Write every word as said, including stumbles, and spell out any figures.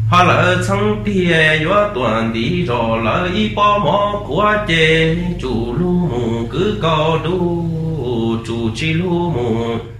họ lỡ xong bia gió toàn đi rồi lỡ y bỏ mỏ của chê chủ lu mù cứ có đu chủ chi lu mù